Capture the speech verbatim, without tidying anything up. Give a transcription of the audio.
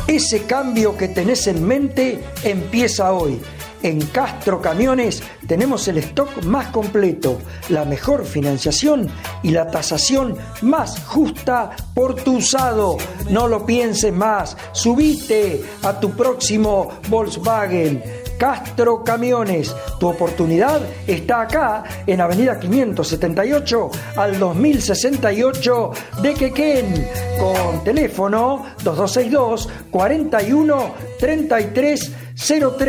Ese cambio que tenés en mente empieza hoy. En Castro Camiones tenemos el stock más completo, la mejor financiación y la tasación más justa por tu usado. No lo pienses más, subite a tu próximo Volkswagen. Castro Camiones, tu oportunidad está acá en Avenida quinientos setenta y ocho al dos mil sesenta y ocho de Quequén, con teléfono dos dos seis dos, cuarenta y uno, treinta y tres cero tres.